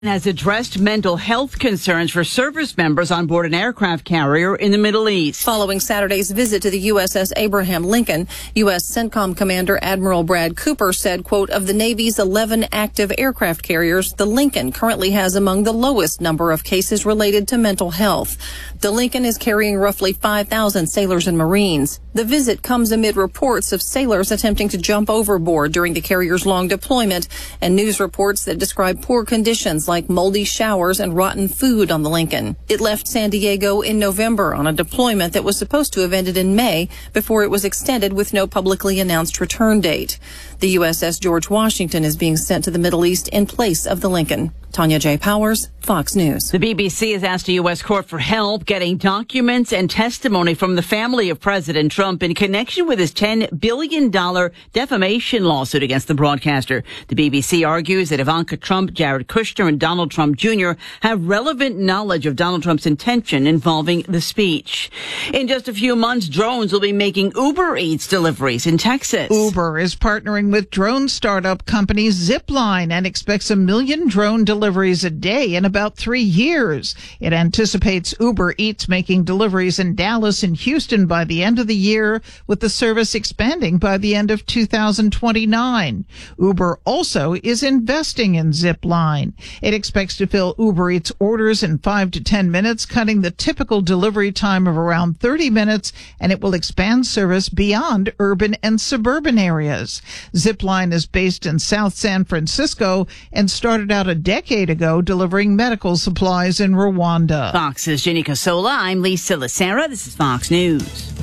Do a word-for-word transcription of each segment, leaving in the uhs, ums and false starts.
has addressed mental health concerns for service members on board an aircraft carrier in the Middle East. Following Saturday's visit to the U S S Abraham Lincoln, U S CENTCOM Commander Admiral Brad Cooper said, quote, of the Navy's eleven active aircraft carriers, the Lincoln currently has among the lowest number of cases related to mental health. The Lincoln is carrying roughly five thousand sailors and Marines. The visit comes amid reports of sailors attempting to jump overboard during the carrier's long deployment and news reports that describe poor conditions like moldy showers and rotten food on the Lincoln. It left San Diego in November on a deployment that was supposed to have ended in May before it was extended with no publicly announced return date. The U S S George Washington is being sent to the Middle East in place of the Lincoln. Tanya J. Powers, Fox News. The B B C has asked a U S court for help getting documents and testimony from the family of President Trump in connection with his ten billion dollars defamation lawsuit against the broadcaster. The B B C argues that Ivanka Trump, Jared Kushner, and Donald Trump Junior have relevant knowledge of Donald Trump's intention involving the speech. In just a few months, drones will be making Uber Eats deliveries in Texas. Uber is partnering with drone startup company Zipline and expects a million drone deliveries a day in about three years. It anticipates Uber Eats making deliveries in Dallas and Houston by the end of the year, with the service expanding by the end of two thousand twenty-nine. Uber also is investing in Zipline. It expects to fill Uber Eats orders in five to ten minutes, cutting the typical delivery time of around thirty minutes, and it will expand service beyond urban and suburban areas. Zipline is based in South San Francisco and started out a decade ago delivering medical supplies in Rwanda. Fox's Ginny Casola. I'm Lisa Lacera. This is Fox News.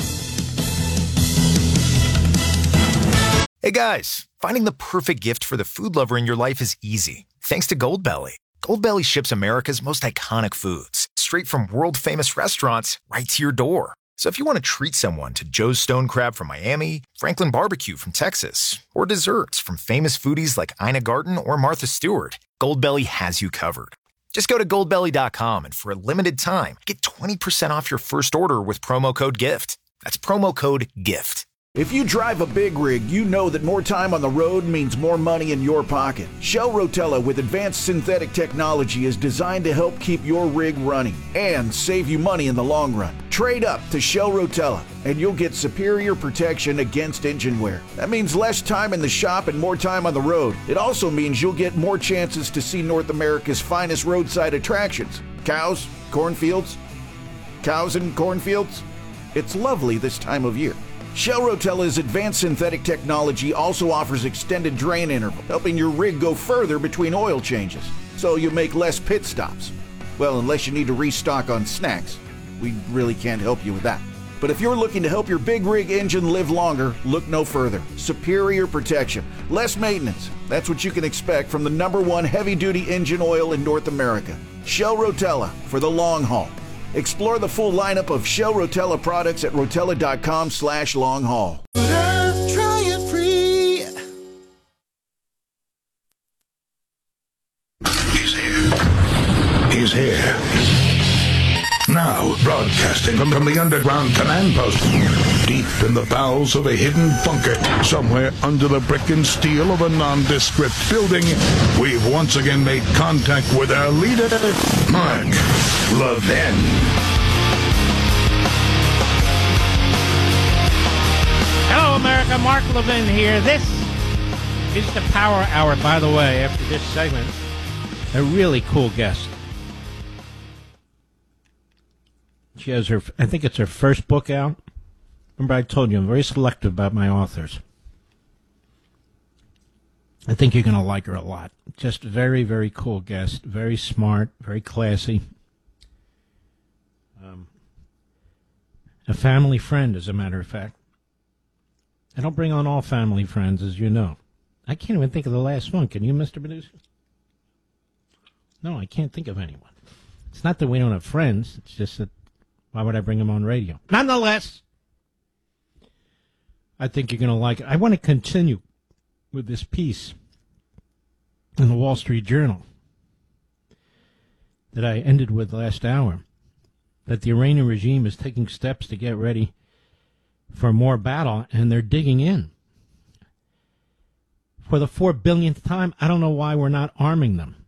Hey guys, finding the perfect gift for the food lover in your life is easy. Thanks to Goldbelly. Goldbelly ships America's most iconic foods straight from world-famous restaurants right to your door. So if you want to treat someone to Joe's Stone Crab from Miami, Franklin Barbecue from Texas, or desserts from famous foodies like Ina Garten or Martha Stewart, Goldbelly has you covered. Just go to goldbelly dot com and for a limited time, get twenty percent off your first order with promo code GIFT. That's promo code GIFT. If you drive a big rig, you know that more time on the road means more money in your pocket. Shell Rotella with advanced synthetic technology is designed to help keep your rig running and save you money in the long run. Trade up to Shell Rotella and you'll get superior protection against engine wear. That means less time in the shop and more time on the road. It also means you'll get more chances to see North America's finest roadside attractions. Cows, cornfields, cows and cornfields. It's lovely this time of year. Shell Rotella's advanced synthetic technology also offers extended drain interval, helping your rig go further between oil changes, so you make less pit stops. Well, unless you need to restock on snacks. We really can't help you with that. But if you're looking to help your big rig engine live longer, look no further. Superior protection, less maintenance. That's what you can expect from the number one heavy-duty engine oil in North America. Shell Rotella for the long haul. Explore the full lineup of Shell Rotella products at rotella.com slash long haul. Try it free. He's here. He's here. Now, broadcasting from, from the underground command post, deep in the bowels of a hidden bunker, somewhere under the brick and steel of a nondescript building, we've once again made contact with our leader, Mark Levin. Hello, America. Mark Levin here. This is the Power Hour. By the way, after this segment, a really cool guest. She has her, I think it's her first book out. Remember, I told you I'm very selective about my authors. I think you're going to like her a lot. Just a very, very cool guest. Very smart, very classy. Um, a family friend, as a matter of fact. I don't bring on all family friends, as you know. I can't even think of the last one. Can you, Mister Producer? No, I can't think of anyone. It's not that we don't have friends. It's just that why would I bring them on radio? Nonetheless, I think you're going to like it. I want to continue with this piece in the Wall Street Journal that I ended with last hour, that the Iranian regime is taking steps to get ready for more battle, and they're digging in. For the four billionth time, I don't know why we're not arming them.